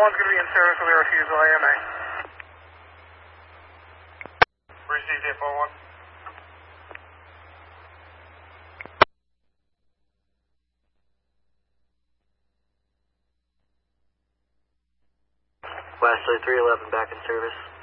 401's going to be in service with a refusal AMA. Received 841. Wesley 311 back in service.